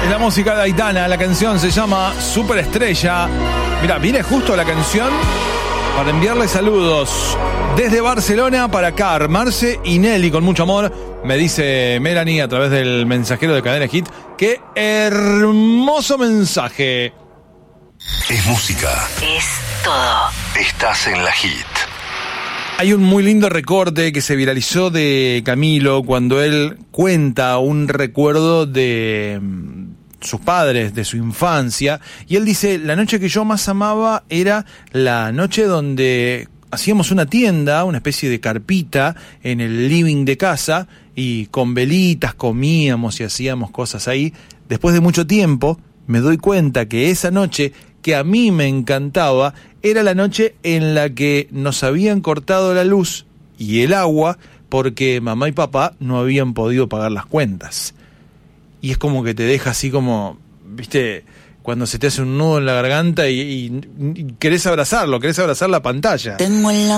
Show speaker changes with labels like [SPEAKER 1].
[SPEAKER 1] Es la música de Aitana, la canción se llama Superestrella. Mira, viene justo la canción para enviarle saludos desde Barcelona para acá, Marce y Nelly, con mucho amor. Me dice Melanie a través del mensajero de Cadena Hit. ¡Qué hermoso mensaje!
[SPEAKER 2] Es música.
[SPEAKER 3] Es todo.
[SPEAKER 2] Estás en la Hit.
[SPEAKER 1] Hay un muy lindo recorte que se viralizó de Camilo cuando él cuenta un recuerdo de sus padres, de su infancia, y él dice: la noche que yo más amaba era la noche donde hacíamos una tienda, una especie de carpita en el living de casa, y con velitas comíamos y hacíamos cosas ahí. Después de mucho tiempo me doy cuenta que esa noche, que a mí me encantaba, era la noche en la que nos habían cortado la luz y el agua porque mamá y papá no habían podido pagar las cuentas. Y es como que te deja así como, viste, cuando se te hace un nudo en la garganta y querés abrazarlo, querés abrazar la pantalla.
[SPEAKER 3] Tengo en la